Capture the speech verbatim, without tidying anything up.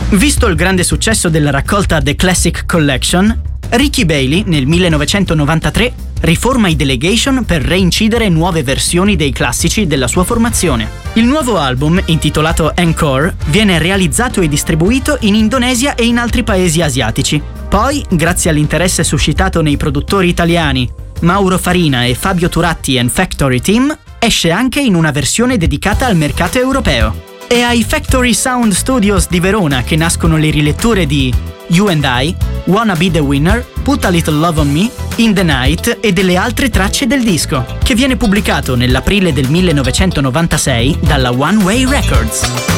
Visto il grande successo della raccolta The Classic Collection, Ricky Bailey, nel millenovecentonovantatré, riforma i Delegation per reincidere nuove versioni dei classici della sua formazione. Il nuovo album, intitolato Encore, viene realizzato e distribuito in Indonesia e in altri paesi asiatici. Poi, grazie all'interesse suscitato nei produttori italiani Mauro Farina e Fabio Turatti and Factory Team, esce anche in una versione dedicata al mercato europeo. È ai Factory Sound Studios di Verona che nascono le riletture di You and I, Wanna Be the Winner, Put a Little Love on Me, In the Night e delle altre tracce del disco, che viene pubblicato nell'aprile del millenovecentonovantasei dalla One Way Records.